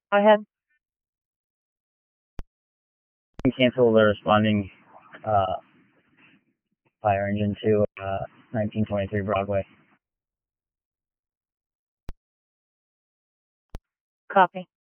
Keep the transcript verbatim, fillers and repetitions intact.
Go ahead. Cancel the responding uh, fire engine to uh, nineteen twenty-three Broadway. Copy.